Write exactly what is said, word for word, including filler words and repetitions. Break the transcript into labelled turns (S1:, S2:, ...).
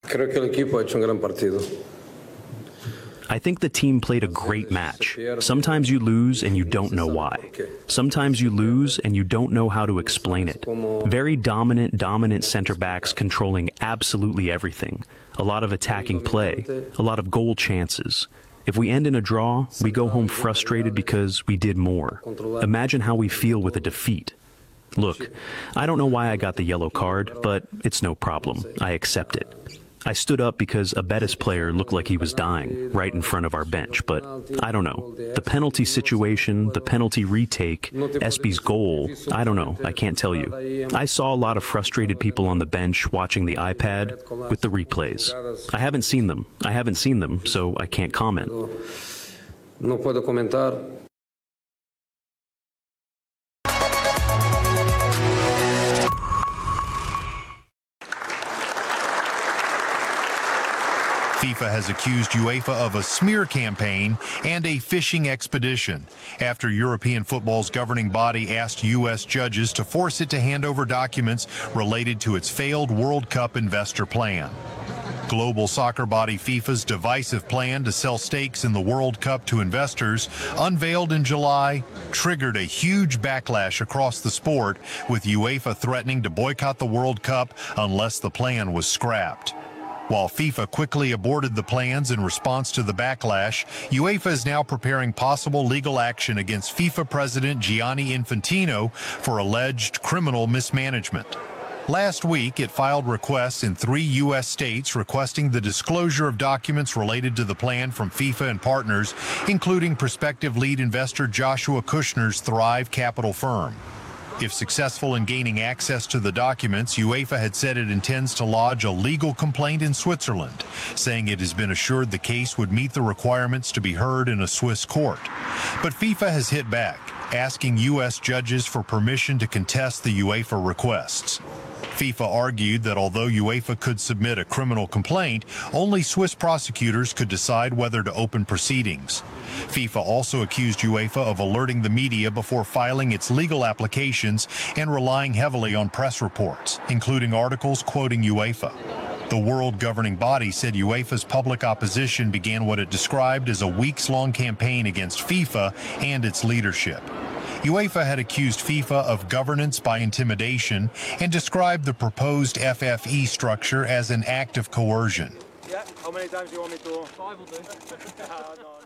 S1: Creo que el equipo ha hecho un gran partido.
S2: I think the team played a great match. Sometimes you lose and you don't know why. Sometimes you lose and you don't know how to explain it. Very dominant, dominant center backs controlling absolutely everything. A lot of attacking play, a lot of goal chances. If we end in a draw, we go home frustrated because we did more. Imagine how we feel with a defeat. Look, I don't know why I got the yellow card, but it's no problem. I accept it. I stood up because a Betis player looked like he was dying right in front of our bench, but I don't know. The penalty situation, the penalty retake, S B's goal, I don't know. I can't tell you. I saw a lot of frustrated people on the bench watching the iPad with the replays. I haven't seen them. I haven't seen them, so I can't comment.
S1: No puedo comentar.
S3: FIFA has accused UEFA of a smear campaign and a fishing expedition after European football's governing body asked U S judges to force it to hand over documents related to its failed World Cup investor plan. Global soccer body FIFA's divisive plan to sell stakes in the World Cup to investors, unveiled in July, triggered a huge backlash across the sport, with UEFA threatening to boycott the World Cup unless the plan was scrapped. While FIFA quickly aborted the plans in response to the backlash, UEFA is now preparing possible legal action against FIFA President Gianni Infantino for alleged criminal mismanagement. Last week, it filed requests in three U S states requesting the disclosure of documents related to the plan from FIFA and partners, including prospective lead investor Joshua Kushner's Thrive Capital firm. If successful in gaining access to the documents, UEFA had said it intends to lodge a legal complaint in Switzerland, saying it has been assured the case would meet the requirements to be heard in a Swiss court. But FIFA has hit back, asking U S judges for permission to contest the UEFA requests. FIFA argued that although UEFA could submit a criminal complaint, only Swiss prosecutors could decide whether to open proceedings. FIFA also accused UEFA of alerting the media before filing its legal applications and relying heavily on press reports, including articles quoting UEFA. The world governing body said UEFA's public opposition began what it described as a weeks-long campaign against FIFA and its leadership. UEFA had accused FIFA of governance by intimidation and described the proposed F F E structure as an act of coercion.
S4: Yeah, how many times do you want me to? Five will do.